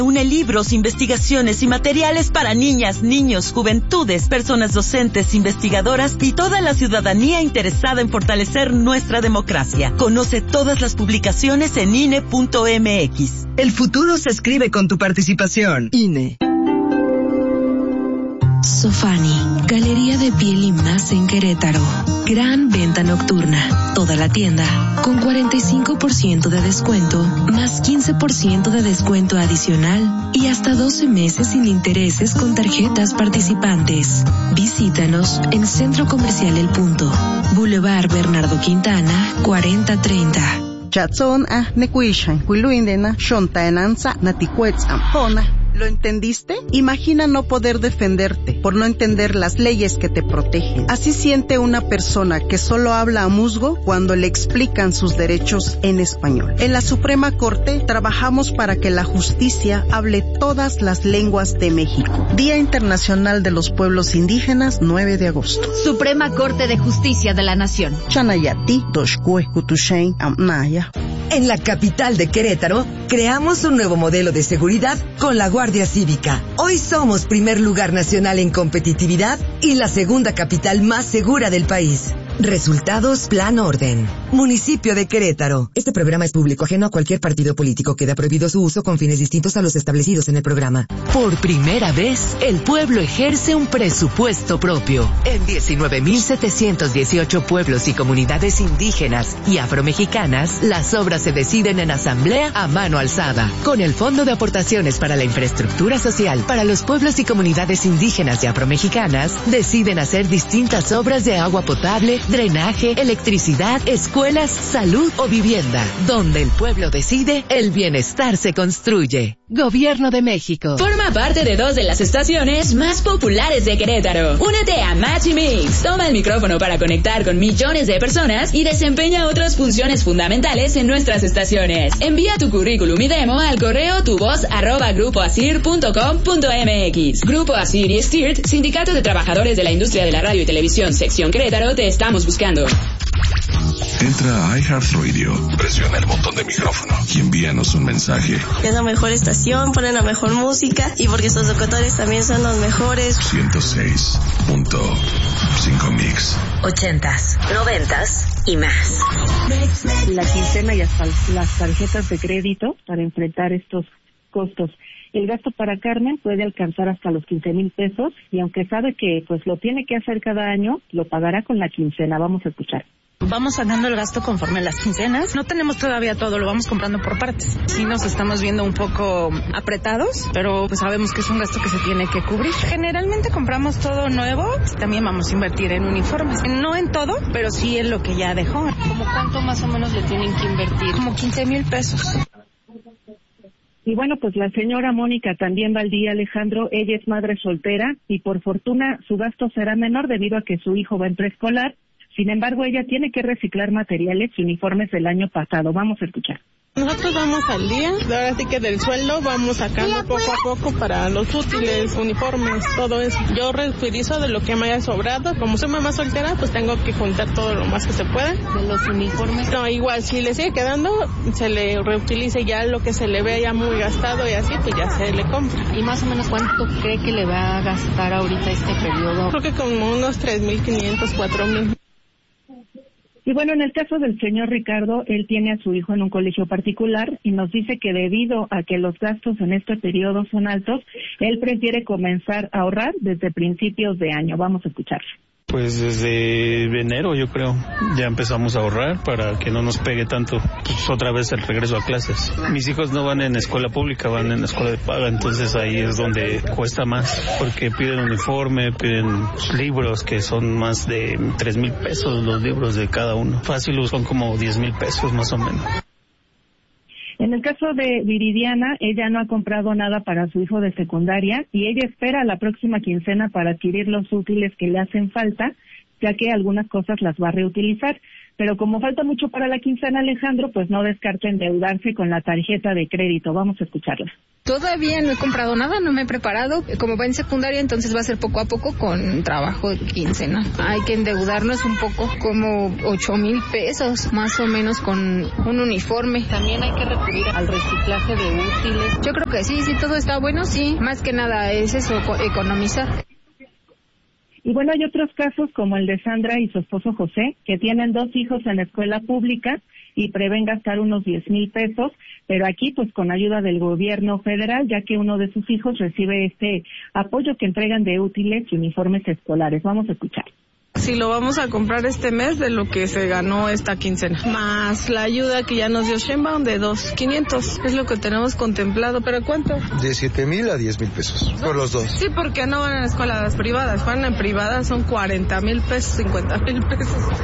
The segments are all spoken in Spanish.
Une libros, investigaciones y materiales para niñas, niños, juventudes, personas docentes, investigadoras y toda la ciudadanía interesada en fortalecer nuestra democracia. Conoce todas las publicaciones en INE.mx. El futuro se escribe con tu participación. INE. Sofani, galería de piel y más en Querétaro. Gran venta nocturna. Toda la tienda con 45% de descuento, más 15% de descuento adicional y hasta 12 meses sin intereses con tarjetas participantes. Visítanos en Centro Comercial El Punto, Boulevard Bernardo Quintana, 4030. Chatson nekuishan, huiluindena, shontaenanza, naticuetzam, ¿Lo entendiste? Imagina no poder defenderte por no entender las leyes que te protegen. Así siente una persona que solo habla a musgo cuando le explican sus derechos en español. En la Suprema Corte trabajamos para que la justicia hable todas las lenguas de México. Día Internacional de los Pueblos Indígenas, 9 de agosto. Suprema Corte de Justicia de la Nación. Chanayati, Toshkue, Kutushain, Amnaya. En la capital de Querétaro, creamos un nuevo modelo de seguridad con la Guardia Cívica. Hoy somos primer lugar nacional en competitividad y la segunda capital más segura del país. Resultados Plan Orden. Municipio de Querétaro. Este programa es público ajeno a cualquier partido político. Queda prohibido su uso con fines distintos a los establecidos en el programa. Por primera vez, el pueblo ejerce un presupuesto propio. En 19.718 pueblos y comunidades indígenas y afromexicanas, las obras se deciden en asamblea a mano alzada. Con el Fondo de Aportaciones para la Infraestructura Social para los pueblos y comunidades indígenas y afromexicanas, deciden hacer distintas obras de agua potable, drenaje, electricidad, escuelas, salud o vivienda. Donde el pueblo decide, el bienestar se construye. Gobierno de México. Forma parte de 2 de las estaciones más populares de Querétaro. Únete a Match y Mix. Toma el micrófono para conectar con millones de personas y desempeña otras funciones fundamentales en nuestras estaciones. Envía tu currículum y demo al correo tuvoz@grupoasir.com.mx. Grupo Asir y STIRT, Sindicato de Trabajadores de la Industria de la Radio y Televisión, Sección Querétaro, te estamos buscando. Entra a iHeartRadio, presiona el botón de micrófono y envíanos un mensaje. Es la mejor estación, ponen la mejor música y porque sus locutores también son los mejores. 106.5 Mix. 80s, 90s y más. La quincena y hasta las tarjetas de crédito para enfrentar estos costos. El gasto para Carmen puede alcanzar hasta los 15,000 pesos y aunque sabe que pues lo tiene que hacer cada año, lo pagará con la quincena. Vamos a escuchar. Vamos sacando el gasto conforme las quincenas. No tenemos todavía todo, lo vamos comprando por partes. Sí nos estamos viendo un poco apretados, pero pues sabemos que es un gasto que se tiene que cubrir. Generalmente compramos todo nuevo, también vamos a invertir en uniformes. No en todo, pero sí en lo que ya dejó. ¿Cómo cuánto más o menos le tienen que invertir? Como 15,000 pesos. Y bueno, pues la señora Mónica también va al día, Alejandro. Ella es madre soltera y por fortuna su gasto será menor debido a que su hijo va en preescolar. Sin embargo, ella tiene que reciclar materiales y uniformes del año pasado. Vamos a escuchar. Nosotros vamos al día, ahora sí que del sueldo vamos sacando poco a poco para los útiles, uniformes, todo eso. Yo reutilizo de lo que me haya sobrado. Como soy mamá soltera, pues tengo que juntar todo lo más que se pueda. ¿De los uniformes? No, igual, si le sigue quedando, se le reutilice ya lo que se le vea ya muy gastado y así, pues ya se le compra. ¿Y más o menos cuánto cree que le va a gastar ahorita este periodo? Creo que como unos 3,500, 4,000. Y bueno, en el caso del señor Ricardo, él tiene a su hijo en un colegio particular y nos dice que debido a que los gastos en este periodo son altos, él prefiere comenzar a ahorrar desde principios de año. Vamos a escuchar. Pues desde enero yo creo, ya empezamos a ahorrar para que no nos pegue tanto, pues otra vez el regreso a clases. Mis hijos no van en escuela pública, van en escuela de paga, entonces ahí es donde cuesta más, porque piden uniforme, piden libros que son más de 3,000 pesos los libros de cada uno. Fácil son como 10,000 pesos más o menos. En el caso de Viridiana, ella no ha comprado nada para su hijo de secundaria y ella espera la próxima quincena para adquirir los útiles que le hacen falta, ya que algunas cosas las va a reutilizar. Pero como falta mucho para la quincena, Alejandro, pues no descarten endeudarse con la tarjeta de crédito. Vamos a escucharla. Todavía no he comprado nada, no me he preparado. Como va en secundaria, entonces va a ser poco a poco con trabajo de quincena. Hay que endeudarnos un poco, como 8,000 pesos, más o menos, con un uniforme. También hay que recurrir al reciclaje de útiles. Yo creo que sí, todo está bueno, sí. Más que nada es eso, economizar. Y bueno, hay otros casos como el de Sandra y su esposo José, que tienen 2 hijos en escuela pública y prevén gastar unos 10,000 pesos, pero aquí pues con ayuda del gobierno federal, ya que uno de sus hijos recibe este apoyo que entregan de útiles y uniformes escolares. Vamos a escuchar. Si lo vamos a comprar este mes de lo que se ganó esta quincena, más la ayuda que ya nos dio Sheinbaum de 2,500, es lo que tenemos contemplado. ¿Pero cuánto? De 7,000 a 10,000 pesos, por los dos. Sí, porque no van a escuelas privadas, van en privadas, son 40,000 pesos, 50,000 pesos.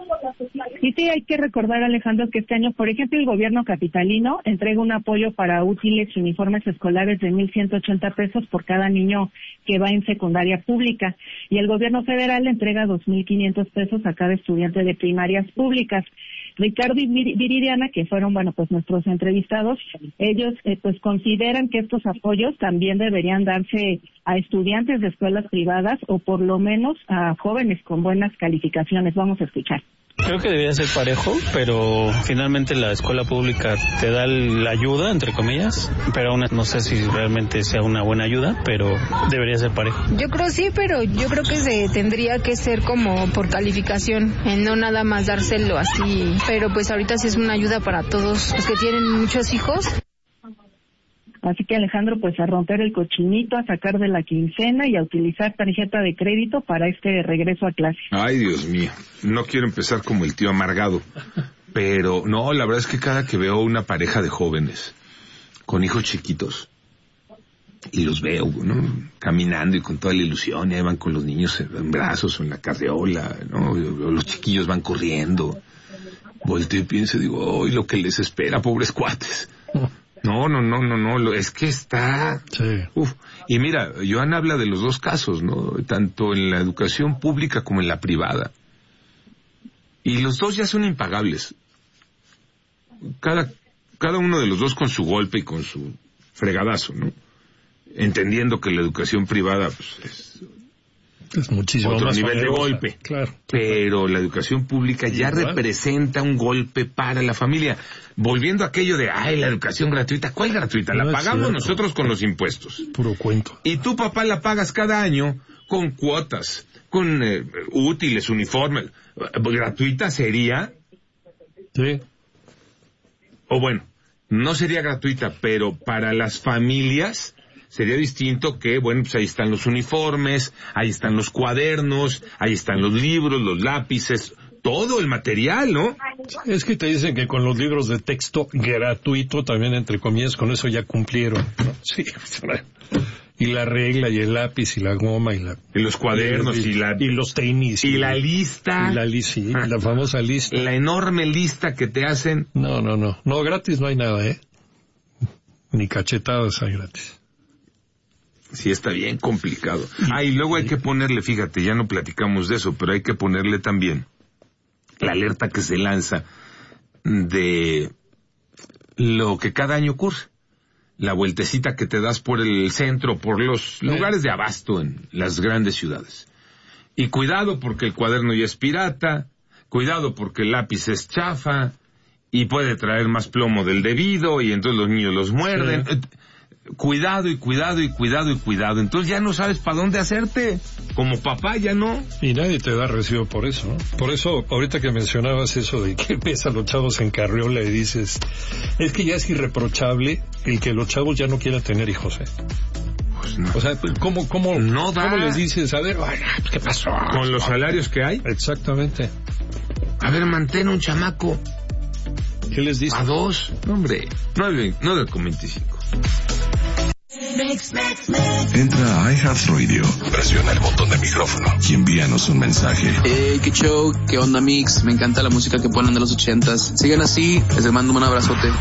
Y sí, hay que recordar, Alejandro, que este año, por ejemplo, el gobierno capitalino entrega un apoyo para útiles y uniformes escolares de 1,180 pesos por cada niño que va en secundaria pública. Y el gobierno federal entrega 2,500 pesos a cada estudiante de primarias públicas. Ricardo y Viridiana, que fueron, pues nuestros entrevistados, ellos pues consideran que estos apoyos también deberían darse a estudiantes de escuelas privadas o por lo menos a jóvenes con buenas calificaciones. Vamos a escuchar. Creo que debería ser parejo, pero finalmente la escuela pública te da la ayuda, entre comillas, pero aún no sé si realmente sea una buena ayuda, pero debería ser parejo. Yo creo sí, pero yo creo que tendría que ser como por calificación, no nada más dárselo así, pero pues ahorita sí es una ayuda para todos los que tienen muchos hijos. Así que, Alejandro, pues a romper el cochinito, a sacar de la quincena y a utilizar tarjeta de crédito para este regreso a clase. Ay, Dios mío, no quiero empezar como el tío amargado, pero no, la verdad es que cada que veo una pareja de jóvenes con hijos chiquitos y los veo, ¿no?, caminando y con toda la ilusión, y ahí van con los niños en brazos o en la carriola, ¿no?, o los chiquillos van corriendo, volteo y pienso, digo, ¡ay, lo que les espera, pobres cuates! No, es que está... Sí. Y mira, Joan habla de los dos casos, ¿no? Tanto en la educación pública como en la privada. Y los dos ya son impagables. Cada uno de los dos con su golpe y con su fregadazo, ¿no? Entendiendo que la educación privada, pues, es muchísimo otro más nivel onerosa, de golpe, claro. Pero la educación pública ya representa un golpe para la familia. Volviendo a aquello de, la educación gratuita, ¿cuál gratuita? La pagamos nosotros con los impuestos. Puro cuento. Y tu papá la pagas cada año con cuotas, con útiles, uniformes. ¿Gratuita sería? Sí. O bueno, no sería gratuita, pero para las familias sería distinto que, pues ahí están los uniformes, ahí están los cuadernos, ahí están los libros, los lápices, todo el material, ¿no? Es que te dicen que con los libros de texto gratuito, también entre comillas, con eso ya cumplieron, ¿no? Sí, y la regla, y el lápiz, y la goma, y los cuadernos, y los tenis. Y la lista. Y la lista, sí, la famosa lista. La enorme lista que te hacen. No, gratis no hay nada, ni cachetadas hay gratis. Sí, está bien complicado. Y luego hay que ponerle, fíjate, ya no platicamos de eso, pero hay que ponerle también la alerta que se lanza de lo que cada año ocurre. La vueltecita que te das por el centro, por los lugares de abasto en las grandes ciudades. Y cuidado porque el cuaderno ya es pirata, cuidado porque el lápiz es chafa, y puede traer más plomo del debido, y entonces los niños los muerden. Sí. Cuidado. Entonces ya no sabes para dónde hacerte. Como papá ya no. Y nadie te da recibo por eso, ¿no? Por eso, ahorita que mencionabas eso de que ves a los chavos en carriola y dices, es que ya es irreprochable el que los chavos ya no quieran tener hijos, Pues no. O sea, ¿cómo les dices? A ver, ¿qué pasó? Con los salarios que hay. Exactamente. A ver, mantén un chamaco. ¿Qué les dices? A 2. No, hombre, 9.25. Entra a iHeartRadio, presiona el botón de micrófono y envíanos un mensaje. Qué show, qué onda mix, me encanta la música que ponen de los 80s. Sigan así, les mando un abrazote.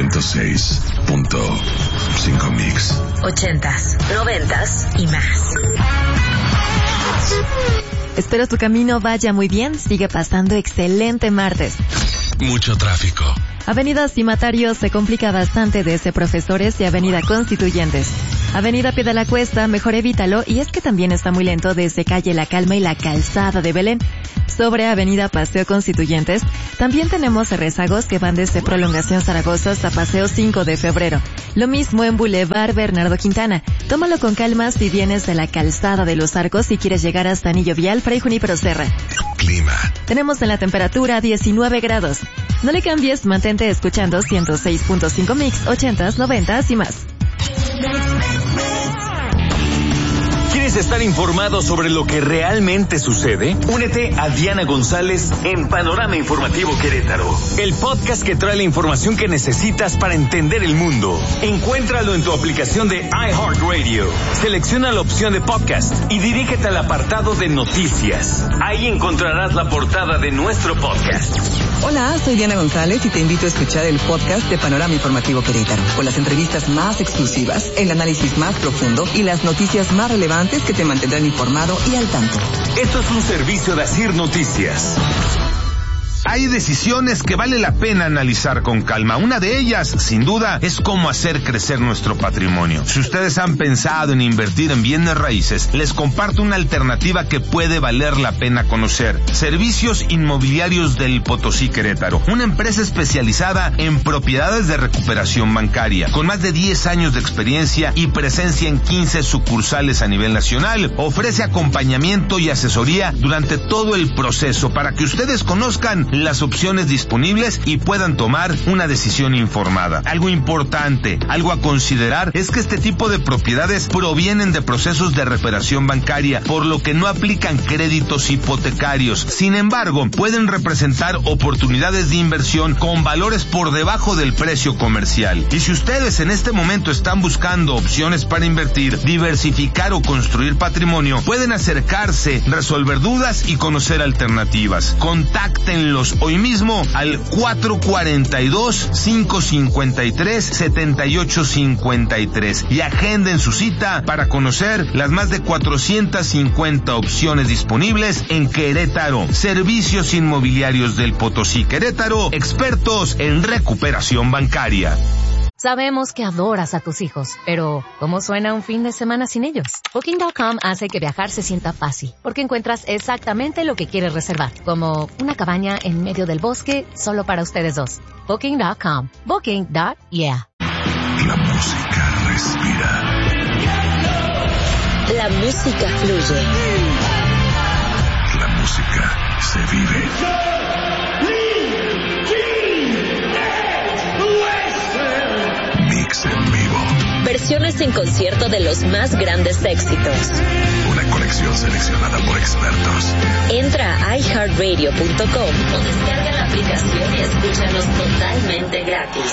106.5 Mix. 80s, 90s y más. Espero tu camino vaya muy bien. Sigue pasando excelente martes. Mucho tráfico. Avenida Cimatario se complica bastante desde Profesores y Avenida Constituyentes. Avenida Pie de la Cuesta, mejor evítalo, y es que también está muy lento desde calle La Calma y la Calzada de Belén. Sobre Avenida Paseo Constituyentes, también tenemos rezagos que van desde Prolongación Zaragoza hasta Paseo 5 de Febrero. Lo mismo en Boulevard Bernardo Quintana. Tómalo con calma si vienes de la Calzada de los Arcos y quieres llegar hasta Anillo Vial, Fray Junípero Serra. Clima. Tenemos en la temperatura 19 grados. No le cambies, mantente escuchando 106.5 Mix, 80s, 90s y más. ¿Quieres estar informado sobre lo que realmente sucede? Únete a Diana González en Panorama Informativo Querétaro, el podcast que trae la información que necesitas para entender el mundo. Encuéntralo en tu aplicación de iHeartRadio. Selecciona la opción de podcast y dirígete al apartado de noticias. Ahí encontrarás la portada de nuestro podcast. Hola, soy Diana González y te invito a escuchar el podcast de Panorama Informativo Querétaro, con las entrevistas más exclusivas, el análisis más profundo y las noticias más relevantes que te mantendrán informado y al tanto. Esto es un servicio de Asir Noticias. Hay decisiones que vale la pena analizar con calma. Una de ellas, sin duda, es cómo hacer crecer nuestro patrimonio. Si ustedes han pensado en invertir en bienes raíces, les comparto una alternativa que puede valer la pena conocer. Servicios Inmobiliarios del Potosí Querétaro, una empresa especializada en propiedades de recuperación bancaria, con más de 10 años de experiencia y presencia en 15 sucursales a nivel nacional. Ofrece acompañamiento y asesoría durante todo el proceso para que ustedes conozcan las opciones disponibles y puedan tomar una decisión informada. Algo importante, algo a considerar, es que este tipo de propiedades provienen de procesos de recuperación bancaria, por lo que no aplican créditos hipotecarios. Sin embargo, pueden representar oportunidades de inversión con valores por debajo del precio comercial. Y si ustedes en este momento están buscando opciones para invertir, diversificar o construir patrimonio, pueden acercarse, resolver dudas y conocer alternativas. Contáctenlos hoy mismo al 442-553-7853 y agenden su cita para conocer las más de 450 opciones disponibles en Querétaro. Servicios Inmobiliarios del Potosí Querétaro, expertos en recuperación bancaria. Sabemos que adoras a tus hijos, pero ¿cómo suena un fin de semana sin ellos? Booking.com hace que viajar se sienta fácil, porque encuentras exactamente lo que quieres reservar, como una cabaña en medio del bosque solo para ustedes dos. Booking.com. Booking.yeah. La música respira. La música fluye. La música se vive. Mix en vivo. Versiones en concierto de los más grandes éxitos. Una colección seleccionada por expertos. Entra a iHeartRadio.com o descarga la aplicación y escúchanos totalmente gratis.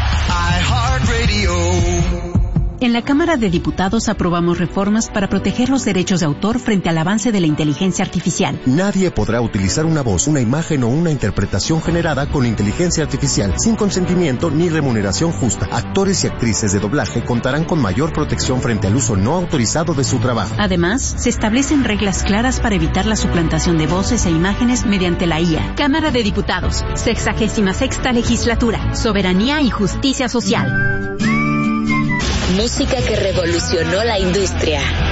iHeartRadio. En la Cámara de Diputados aprobamos reformas para proteger los derechos de autor frente al avance de la inteligencia artificial. Nadie podrá utilizar una voz, una imagen o una interpretación generada con inteligencia artificial sin consentimiento ni remuneración justa. Actores y actrices de doblaje contarán con mayor protección frente al uso no autorizado de su trabajo. Además, se establecen reglas claras para evitar la suplantación de voces e imágenes mediante la IA. Cámara de Diputados, 66ª Legislatura, Soberanía y Justicia Social. Música que revolucionó la industria.